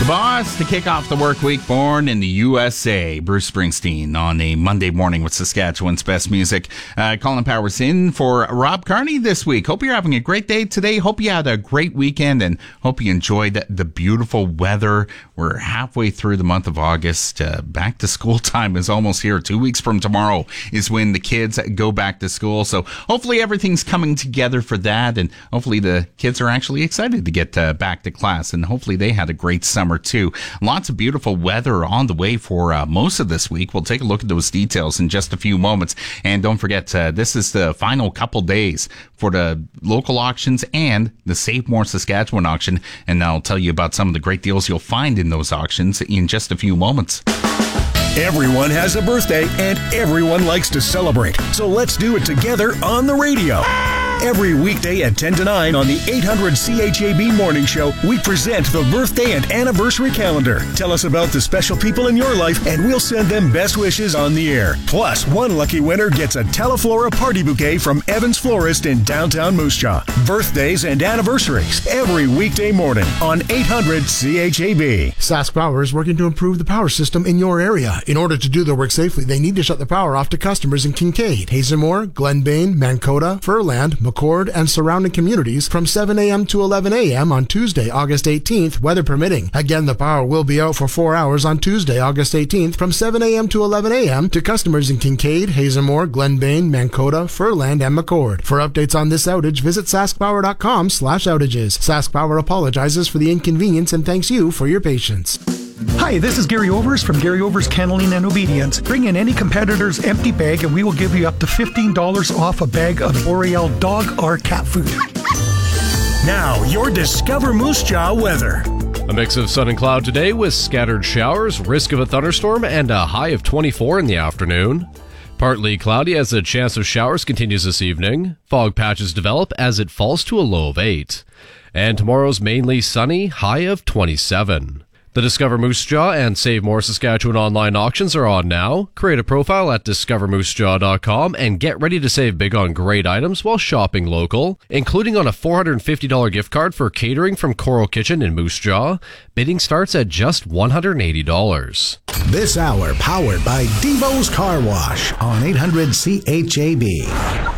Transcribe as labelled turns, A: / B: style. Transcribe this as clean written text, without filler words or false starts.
A: Boss to kick off the work week, born in the USA. Bruce Springsteen on a Monday morning with Saskatchewan's best music. Colin Powers in for Rob Carney this week. Hope you're having a great day today. Hope you had a great weekend and hope you enjoyed the beautiful weather. We're halfway through the month of August. Back to school time is almost here. 2 weeks from tomorrow is when the kids go back to school. So hopefully everything's coming together for that, and hopefully the kids are actually excited to get back to class, and hopefully they had a great summer too. Lots of beautiful weather on the way for most of this week. We'll take a look at those details in just a few moments. And don't forget, this is the final couple days for the local auctions and the Save More Saskatchewan auction. And I'll tell you about some of the great deals you'll find in those auctions in just a few moments.
B: Everyone has a birthday and everyone likes to celebrate. So let's do it together on the radio. Every weekday at 10 to 9 on the 800 CHAB Morning Show, we present the birthday and anniversary calendar. Tell us about the special people in your life and we'll send them best wishes on the air. Plus, one lucky winner gets a Teleflora party bouquet from Evans Florist in downtown Moose Jaw. Birthdays and anniversaries every weekday morning on 800 CHAB.
C: Sask Power is working to improve the power system in your area. In order to do their work safely, they need to shut the power off to customers in Kincaid, Hazelmore, Glenbane, Mankota, Furland, McCord, and surrounding communities from 7 a.m. to 11 a.m. on Tuesday, August 18th, weather permitting. Again, the power will be out for 4 hours on Tuesday, August 18th from 7 a.m. to 11 a.m. to customers in Kincaid, Hazelmore, Glenbane, Mankota, Furland, and McCord. For updates on this outage, visit saskpower.com/outages. Sask Power apologizes for the inconvenience and thanks you for your patience.
D: Hi, this is Gary Overs from Gary Overs Kenneling and Obedience. Bring in any competitor's empty bag and we will give you up to $15 off a bag of Boreal dog or cat food.
B: Now, your Discover Moose Jaw weather.
E: A mix of sun and cloud today with scattered showers, risk of a thunderstorm, and a high of 24 in the afternoon. Partly cloudy as the chance of showers continues this evening. Fog patches develop as it falls to a low of 8. And tomorrow's mainly sunny, high of 27. The Discover Moose Jaw and Save More Saskatchewan online auctions are on now. Create a profile at discovermoosejaw.com and get ready to save big on great items while shopping local, including on a $450 gift card for catering from Coral Kitchen in Moose Jaw. Bidding starts at just $180.
F: This hour powered by Devo's Car Wash on 800 CHAB.